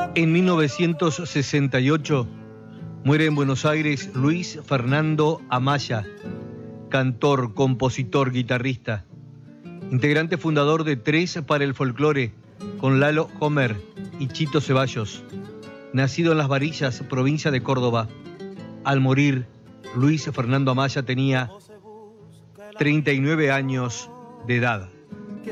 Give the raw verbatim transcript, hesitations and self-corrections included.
En mil novecientos sesenta y ocho muere en Buenos Aires Luis Fernando Amaya, cantor, compositor, guitarrista, integrante fundador de Tres para el Folclore, con Lalo Homer y Chito Ceballos. Nacido en Las Varillas, provincia de Córdoba. Al morir, Luis Fernando Amaya tenía treinta y nueve años de edad.